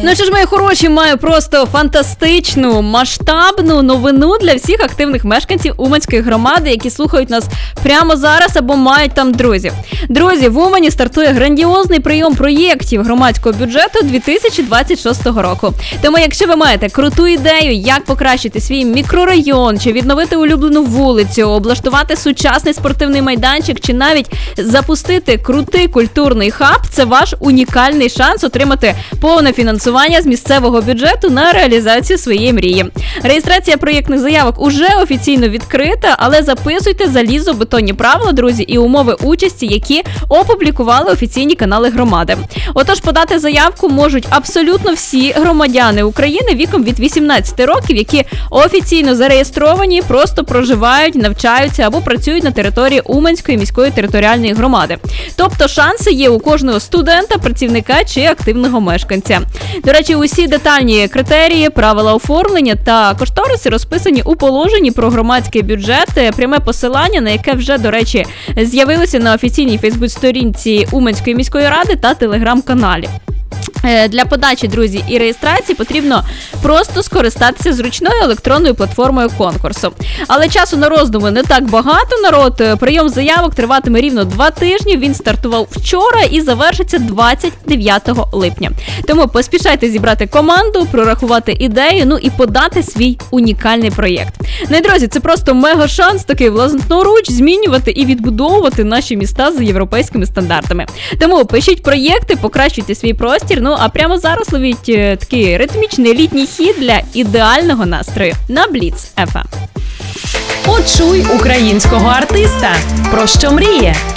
Ну що ж, мої хороші, маю просто фантастичну, масштабну новину для всіх активних мешканців Уманської громади, які слухають нас прямо зараз або мають там друзів. Друзі, в Умані стартує грандіозний прийом проєктів громадського бюджету 2026 року. Тому, якщо ви маєте круту ідею, як покращити свій мікрорайон, чи відновити улюблену вулицю, облаштувати сучасний спортивний майданчик, чи навіть запустити крутий культурний хаб, це ваш унікальний шанс отримати повне фінансування з місцевого бюджету на реалізацію своєї мрії. Реєстрація проєктних заявок уже офіційно відкрита, але записуйте залізобетонні правила, друзі, і умови участі, які опублікували офіційні канали громади. Отож, подати заявку можуть абсолютно всі громадяни України віком від 18 років, які офіційно зареєстровані, просто проживають, навчаються або працюють на території Уманської міської територіальної громади. Тобто шанси є у кожного студента, працівника чи активного мешканця. До речі, усі детальні критерії, правила оформлення та кошториси розписані у положенні про громадський бюджет, пряме посилання на яке вже, до речі, з'явилося на офіційній фейсбук-сторінці Уманської міської ради та телеграм-каналі. Для подачі, друзі, і реєстрації потрібно просто скористатися зручною електронною платформою конкурсу. Але часу на роздуми не так багато, народ. Прийом заявок триватиме рівно 2 тижні, він стартував вчора і завершиться 29 липня. Тому поспішайте зібрати команду, прорахувати ідею, ну і подати свій унікальний проєкт. Ну і, друзі, це просто мега шанс такий власноруч змінювати і відбудовувати наші міста за європейськими стандартами. Тому пишіть проєкти, покращуйте свій простір, ну а прямо зараз ловіть такий ритмічний літній хід для ідеального настрою на Blitz FM. Почуй українського артиста. Про що мріє?